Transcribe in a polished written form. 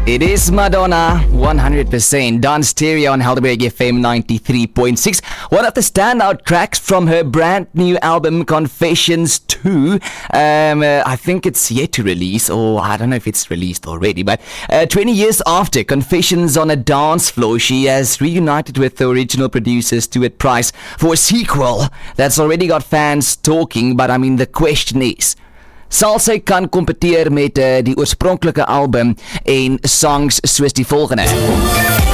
It is Madonna, 100%. Don Stereo on Helderberg FM 93.6. One of the standout tracks from her brand new album, Confessions 2. I think it's yet to release, or I don't know if it's released already, but 20 years after Confessions on a Dance Floor, she has reunited with the original producer Stuart Price for a sequel that's already got fans talking, but I mean the question is, sal sy kan kompeteer met die oorspronklike album en songs soos die volgende?